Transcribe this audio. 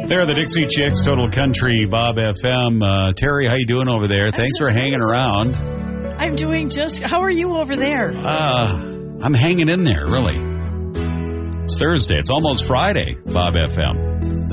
They're the Dixie Chicks, Total Country, Bob FM. Terry, how you doing over there? Thanks for hanging around. I'm doing just... How are you over there? I'm hanging in there, really. It's Thursday. It's almost Friday, Bob FM.